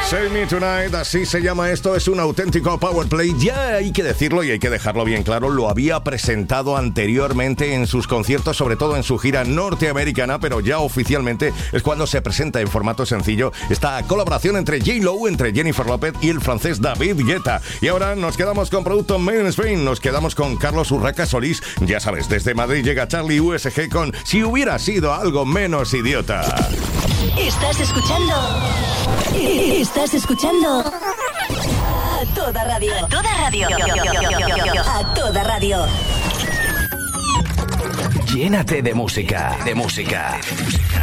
Save Me Tonight, así se llama esto, es un auténtico powerplay. Ya hay que decirlo y hay que dejarlo bien claro, lo había presentado anteriormente en sus conciertos, sobre todo en su gira norteamericana, pero ya oficialmente es cuando se presenta en formato sencillo esta colaboración entre J-Lo, entre Jennifer López y el francés David Guetta. Y ahora nos quedamos con producto Made in Spain, nos quedamos con Carlos Urraca Solís. Ya sabes, desde Madrid llega Charlie USG con Si hubiera sido algo menos idiota. Estás escuchando a toda radio. A toda radio. A toda radio. Llénate de música,